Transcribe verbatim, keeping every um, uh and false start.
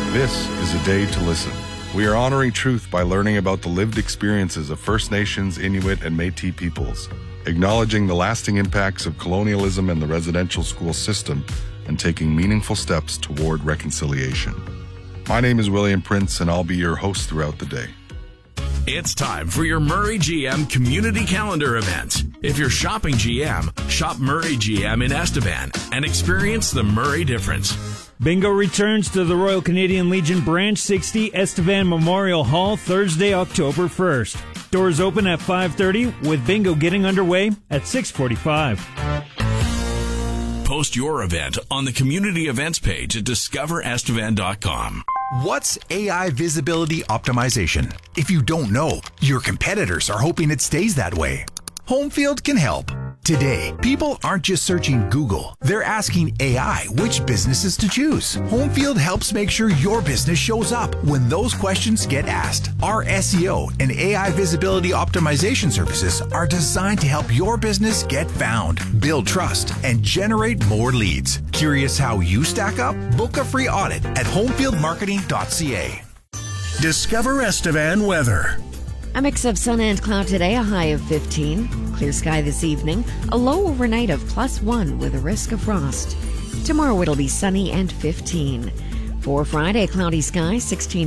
This is a day to listen. We are honoring truth by learning about the lived experiences of First Nations, Inuit, and Métis peoples, acknowledging the lasting impacts of colonialism and the residential school system, and taking meaningful steps toward reconciliation. My name is William Prince, and I'll be your host throughout the day. It's time for your Murray G M Community Calendar event. If you're shopping G M, shop Murray G M in Estevan and experience the Murray difference. Bingo returns to the Royal Canadian Legion Branch sixty Estevan Memorial Hall Thursday, October first. Doors open at five thirty with bingo getting underway at six forty-five. Post your event on the community events page at discover estevan dot com. What's A I visibility optimization? If you don't know, your competitors are hoping it stays that way. Homefield can help. Today, people aren't just searching Google. They're asking A I which businesses to choose. Homefield helps make sure your business shows up when those questions get asked. Our S E O and A I visibility optimization services are designed to help your business get found, build trust, and generate more leads. Curious how you stack up? Book a free audit at homefield marketing dot c a. Discover Estevan weather. A mix of sun and cloud today, a high of fifteen. Clear sky this evening, a low overnight of plus one with a risk of frost. Tomorrow it'll be sunny and fifteen. For Friday, cloudy sky, sixteen